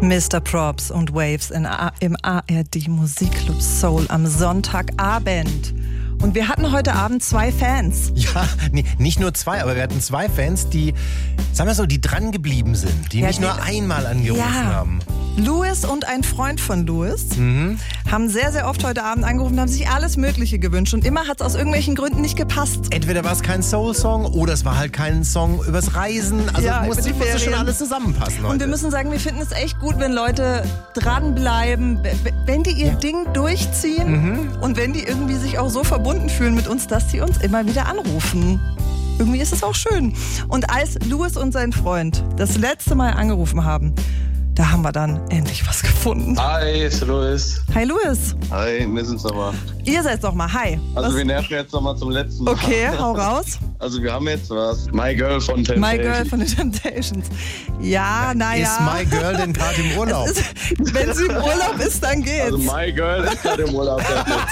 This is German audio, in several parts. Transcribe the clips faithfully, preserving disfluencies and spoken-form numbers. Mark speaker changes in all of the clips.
Speaker 1: Mister Props und Waves in A- im A R D Musikclub Soul am Sonntagabend. Und wir hatten heute Abend zwei Fans.
Speaker 2: Ja, nee, nicht nur zwei, aber wir hatten zwei Fans, die, sagen wir so, die dran geblieben sind, die
Speaker 1: Ja,
Speaker 2: nicht
Speaker 1: die-
Speaker 2: nur einmal angerufen
Speaker 1: Ja.
Speaker 2: haben.
Speaker 1: Louis und ein Freund von Louis
Speaker 2: Mhm.
Speaker 1: haben sehr, sehr oft heute Abend angerufen und haben sich alles Mögliche gewünscht. Und immer hat es aus irgendwelchen Gründen nicht gepasst.
Speaker 2: Entweder war es kein Soul-Song oder es war halt kein Song übers Reisen. Also
Speaker 1: Ja,
Speaker 2: es musste,
Speaker 1: über die
Speaker 2: musste schon
Speaker 1: Ferien.
Speaker 2: alles zusammenpassen heute.
Speaker 1: Und wir müssen sagen, wir finden es echt gut, wenn Leute dranbleiben, w- w- wenn die ihr Ding durchziehen und wenn die irgendwie sich auch so verbunden fühlen mit uns, dass sie uns immer wieder anrufen. Irgendwie ist es auch schön. Und als Louis und sein Freund das letzte Mal angerufen haben, da haben wir dann endlich was gefunden.
Speaker 3: Hi, ist Louis.
Speaker 1: Hi Louis,
Speaker 3: Hi, wir sind's nochmal.
Speaker 1: ihr seid doch mal. Hi.
Speaker 3: Also
Speaker 1: Was-
Speaker 3: wir nerven jetzt nochmal zum letzten Mal.
Speaker 1: Okay, hau raus.
Speaker 3: Also wir haben jetzt was. My Girl von Temptation.
Speaker 1: My Girl von den Temptations. Ja, naja.
Speaker 2: Ist My Girl denn gerade im Urlaub?
Speaker 1: Wenn sie im Urlaub ist, dann geht's.
Speaker 3: Also My Girl ist gerade im Urlaub.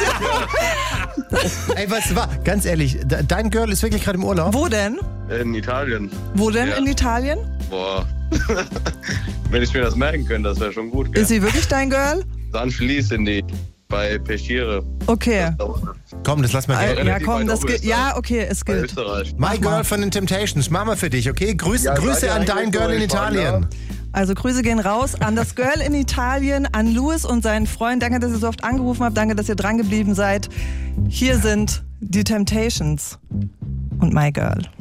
Speaker 2: Ey, was war? Ganz ehrlich, de- dein Girl ist wirklich gerade im Urlaub?
Speaker 1: Wo denn?
Speaker 3: In Italien.
Speaker 1: Wo denn
Speaker 3: Ja.
Speaker 1: in Italien?
Speaker 3: Boah. Wenn ich mir das merken könnte, das wäre schon gut. Gell?
Speaker 1: Ist sie wirklich dein Girl?
Speaker 3: San Felice sind die. Bei Peschiere.
Speaker 1: Okay.
Speaker 2: Komm, das lass mal
Speaker 1: Äh,
Speaker 2: gelten.
Speaker 1: ja,
Speaker 3: relativ
Speaker 1: komm,
Speaker 3: weit
Speaker 1: das
Speaker 3: oben
Speaker 1: gilt.
Speaker 3: ist
Speaker 1: Ja, okay, es
Speaker 3: Bei
Speaker 1: gilt.
Speaker 3: Österreich.
Speaker 2: My Girl von den Temptations, machen wir für dich, okay? Grüß,
Speaker 3: Ja, seid
Speaker 2: Grüße
Speaker 3: ihr
Speaker 2: an dein
Speaker 3: eigentlich
Speaker 2: Girl
Speaker 3: so,
Speaker 2: in
Speaker 3: ich frag,
Speaker 2: Italien.
Speaker 1: Also Grüße gehen raus an das Girl in Italien, an Louis und seinen Freund. Danke, dass ihr so oft angerufen habt. Danke, dass ihr dran geblieben seid. Hier sind die Temptations und My Girl.